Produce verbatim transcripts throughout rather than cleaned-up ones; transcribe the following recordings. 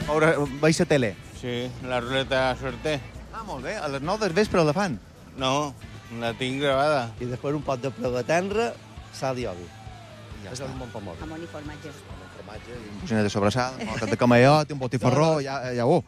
Veure, veig la tele. Sí, la ruleta de suerte. Ah, molt bé. A les nou del vespre la fan. No, la tinc gravada. I després un pot de prova tenra, sal i oli. Ja És està. el mon pomòbil. Jamón i formatge. Formatge i... Un coixiner de sobrassada, un motet de camallot, un botifarró, ja, ja ho.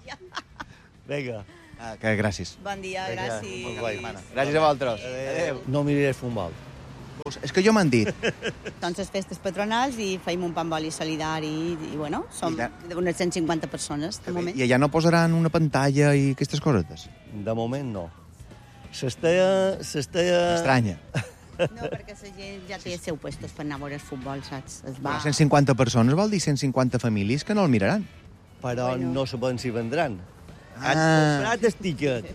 Vinga. Ah, que gràcies. Bon dia, Vinga, gràcies. molt guai. Gràcies a vosaltres. Adéu. No miraré futbol. Pues és que jo m'han dit. Són les festes patronals i feim un pamboli solidari i, i bueno, som I unes cent cinquanta persones, de moment. I allà no posaran una pantalla i aquestes cosetes? De moment no. S'esteia... S'esteia... Estranya. No, perquè la gent ja té els seus puestos per anar a veure el futbol, saps? Es va... Però cent cinquanta persones vol dir cent cinquanta famílies que no el miraran. Però Bueno. no sabem si vendran. Ah. Han comprat el tiquet.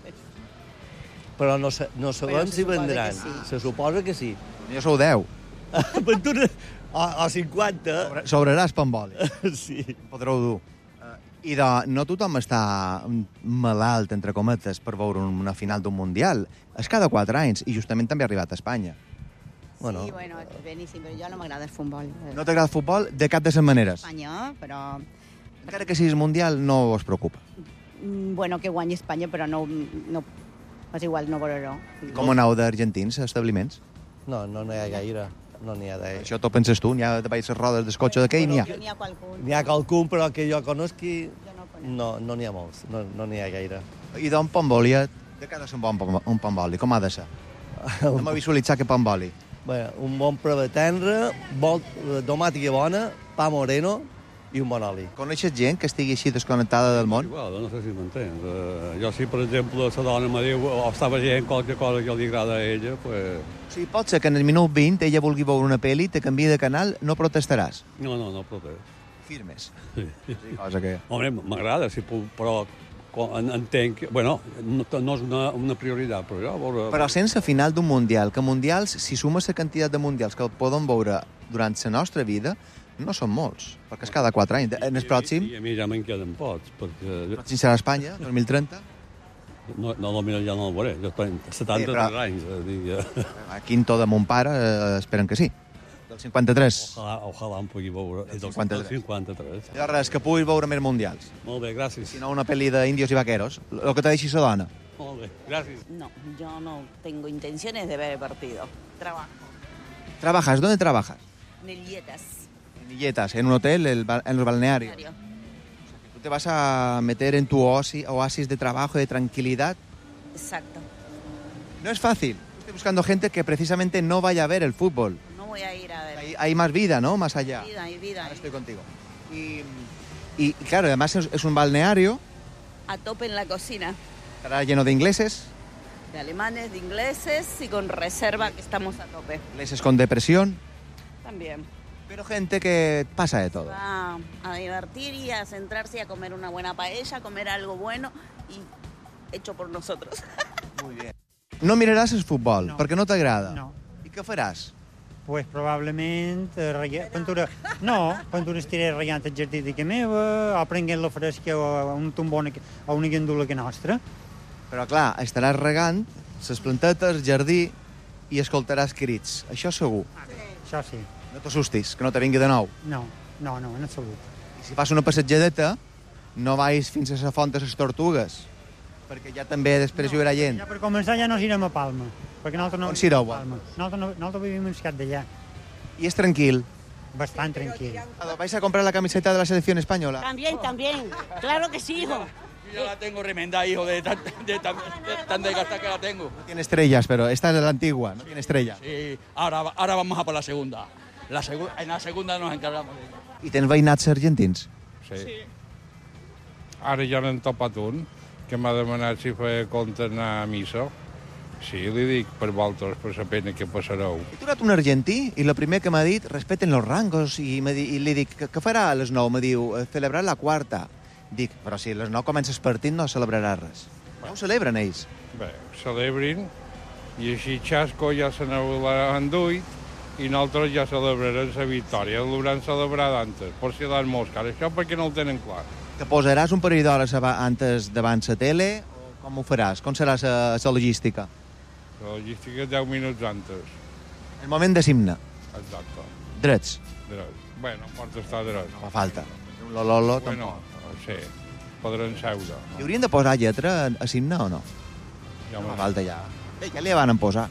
Però no, sa- no sabem Però se si suposa vendran. que sí. Se suposa que sí. Jo sou deu. Aventura... O, o cinquanta. Sobraràs pamboli. Sí. Podreu dur. I de, no tothom està malalt, entre cometes, per veure una final d'un Mundial. És cada quatre anys, i justament també ha arribat a Espanya. Bueno. Sí, bueno, és beníssim, però jo no m'agrada el futbol. No t'agrada el futbol de cap de les maneres. Espanya, però... Encara que siguis Mundial, no us preocupa. mm, Bueno, que guanyi Espanya, però no... no és igual, no veuré-ho. Com aneu d'argentins, a establiments? No, no n'hi ha gaire. No n'hi ha de... Això t'ho penses tu? N'hi ha de baix les rodes del cotxe d'aquell? N'hi ha. N'hi ha qualcun. N'hi ha qualcun, però que jo conegui... Jo no conec. No, no n'hi ha molts. No no n'hi ha gaire. I d'un pamboliet, de cada ser un bon pam- un pamboli, com ha de ser? Anem a visualitzar que pamboli. Bé, un bon prova tendre, vol, tomàtica bona, pa moreno i un bon oli. Coneixes gent que estigui així desconnectada del món? Igual, no sé si m'entens. Uh, jo si, per exemple, la dona me diu o està veient qualque cosa que li agrada a ella, pues... O sigui, pot ser que en el minut vint ella vulgui veure una pel·li, te canvia de canal, no protestaràs. No, no, no protest. Firmes. Sí. Sí, cosa que... Home, m'agrada, si puc, però co- en- entenc que... Bueno, no, no és una, una prioritat, però jo... Veure... Però sense final d'un Mundial, que Mundials, si sumes la quantitat de Mundials que podem veure durant la nostra vida, no són molts, perquè és cada quatre anys. En el pròxim, I, i a mi ja me'n queden pocs, perquè... el pròxim serà Espanya, dos mil trenta. No, no, no, ja no el veuré, jo tenc setanta-tres Sí, però- anys. Eh, dic, ja. A quinto de mon pare eh, esperen que sí. Del cinquanta-tres. Ojalà, ojalà em pugui veure. Del Del cinquanta-tres. cinquanta-tres. I res, que puguis veure més Mundials. Molt bé, gràcies. Si no, una pel·li d'índios i vaqueros. El que te deixi sa dona. Molt bé, gràcies. No, yo no tengo intenciones de ver el partido. Trabajo ¿Trabajas? ¿Dónde trabajas? en el Dietas. En Illetas, en un hotel, el ba- en los balnearios. Tú te vas a meter en tu oasi- oasis de trabajo, de tranquilidad. Exacto. No es fácil. Estoy buscando gente que precisamente no vaya a ver el fútbol. No voy a ir a ver. Hay, hay más vida, ¿no? Más allá. Vida y vida. Ahora estoy contigo. Y, y claro, además es, es un balneario, A tope en la cocina. estará lleno de ingleses, De alemanes, de ingleses y con reserva que estamos a tope. ingleses con depresión, También. pero gente que pasa de todo. Va a divertir y a centrarse y a comer una buena paella, a comer algo bueno y hecho por nosotros. Muy bien. No miraràs el futbol, No. perquè no t'agrada. No. I què faràs? Pues probablement eh, rega- pintura... No, pintura estiré regant el jardí de casa meva, o prenguent la fresca o a un tombó o una gandula que nostra. Però clar, estaràs regant les plantetes, jardí, i escoltaràs crits. Això segur. Això sí. No t'assustis, que no te vingui de nou. No, no, no, en absolut. I si fas una passatjadeta, no vais fins a la font de les tortugues, perquè ja també després hi haurà gent. Ja per començar ja no anirem a Palma, perquè nosaltres no On vivim sireu? a Palma. Nosaltres, no, nosaltres vivim en Escat d'allà, I és tranquil. bastant tranquil. ¿Vais a comprar la camiseta de la selección española? También, también. Claro que sí, hijo. Yo ya la tengo remendada, hijo, de tan, de tan, de tan desgastada que la tengo. No tiene estrellas, pero esta es de la antigua, no tiene estrella. Sí, ahora, ahora vamos a por la segunda. La segu en la segunda nos encargamos de ella. I tens veïnats argentins? Sí. sí. Ara ja n'hem topat un, que m'ha demanat si feia compte anar a missa. Sí, li dic per vosaltres, per la pena que passareu. He trobat un argentí i el primer que m'ha dit, respeten los rangos, i, di, i li dic, què farà a les nou? Me diu, "Eh, celebrar la quarta. Dic, però si a les nou comença el partit no celebrarà res. No ho celebren ells. Bé, celebrin, i així Xasco ja se n'haurà enduit, i nosaltres ja celebrarem la victòria, l'hauran celebrat antes, per si dan moscar. Això perquè no ho tenen clar. Te posaràs un parell d'hores aba- antes davant la tele o com ho faràs? Com serà la, la logística? La logística deu minuts antes. El moment de simne. Exacte. Drets. Dret. Bueno, pot estar dret. No fa falta. Un lololo Bueno, tampoc. sí. podran seure. Hi haurien de posar lletra a l'himne o no? Ja No me... falta ja. Bé, què li van posar?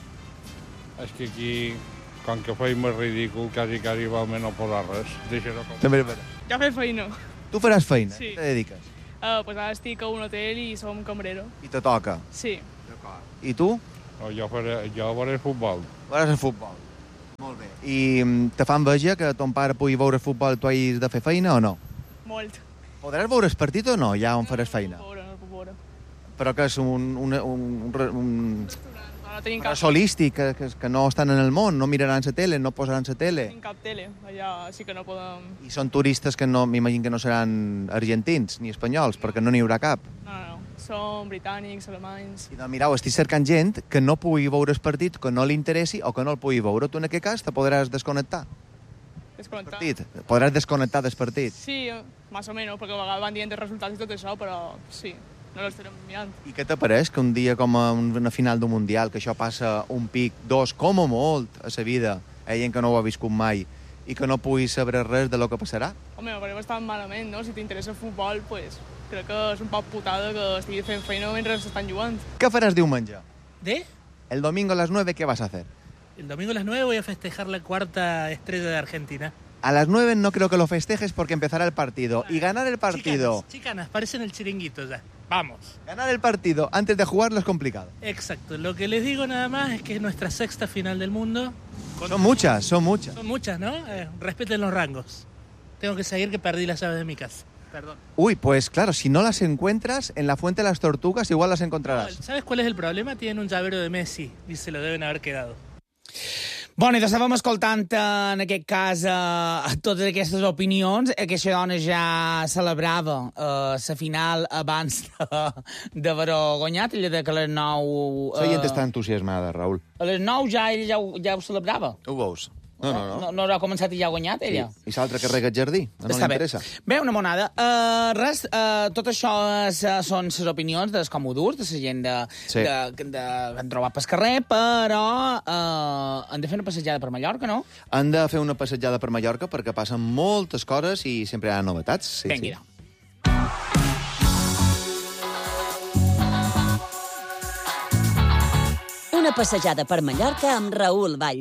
És que aquí, com que feim més ridícul, quasi, quasi val més no posar res. Deixa-ho com... També és veritat. Ja fem feina. Tu faràs feina? Sí. Què te dediques? Uh, pues ara estic a un hotel i som cambrero. I te toca. Sí. I tu? No, jo, faré, jo faré futbol. Faràs el futbol. Molt bé. I mm, te fa enveja que ton pare pugui veure el futbol i tu hagis de fer feina o no? Molt. Podràs veure el partit o no, ja on faràs feina? No, no, no puc veure. Però que és un, un, un, un, un No tenim cap, solístic, que, que, que no estan en el món, no miraran la tele, no posaran la tele. tenim cap tele. Allà sí que no podem... I són turistes que no, m'imagino que no seran argentins ni espanyols, perquè no n'hi haurà cap. No, no, no. Som britànics, alemanys... I doncs, mireu, estic cercant gent que no pugui veure el partit, que no li interessi o que no el pugui veure. Tu, en aquest cas, te podràs desconnectar. Desconnectar. Partit. Podràs desconnectar del partit. Sí, més o menys, perquè a vegades van dient els resultats i tot això, però sí, no l'estarem mirant. I què t'apareix que un dia com a una final d'un Mundial, que això passa un pic, dos, com a molt, a la vida, hi ha gent que no ho ha viscut mai, i que no pugui saber res de lo que passarà? Home, m'apareix bastant malament, no? Si t'interessa el futbol, pues, crec que és un poc putada que estigui fent feina mentre s'estan jugant. ¿Qué faràs diumenge? ¿De? El domingo a las nueve, ¿qué vas a hacer? El domingo a las nueve voy a festejar la cuarta estrella de Argentina. A las nueve no creo que lo festejes porque empezará el partido. Y ganar el partido... Chicanas, chicanas, parecen el chiringuito ya. Vamos. Ganar el partido antes de jugarlo es complicado. Exacto. Lo que les digo nada más es que es nuestra sexta final del mundo. Con- Son muchas, son muchas. Son muchas, ¿no? Eh, respeten los rangos. Tengo que seguir que perdí las llaves de mi casa. Perdón. Uy, pues claro, si no las encuentras, en la Fuente de las Tortugas igual las encontrarás. ¿Sabes cuál es el problema? Tienen un llavero de Messi y se lo deben haber quedado. Bueno, i estàvem escoltant, en aquest cas, eh, totes aquestes opinions. Aquesta dona ja celebrava eh, la final abans de- d'haver-ho guanyat, ella de que a les nou... La gent està entusiasmada, Raül. A les nou ja ella ja ho, ja ho celebrava. Ho veus? No, no, no. No, no haurà començat i ja ha guanyat, ella. Sí. I l'altre que rega el jardí, no li Està bé. interessa. Bé, una monada. Uh, res, uh, tot això és, uh, són les opinions dels comodurs, de la gent de, Sí. de, de, de, que han trobat pel carrer, però uh, han de fer una passejada per Mallorca, no? Han de fer una passejada per Mallorca perquè passen moltes coses i sempre hi ha novetats. Sí, Vinga, sí. Una passejada per Mallorca amb Raül Vall.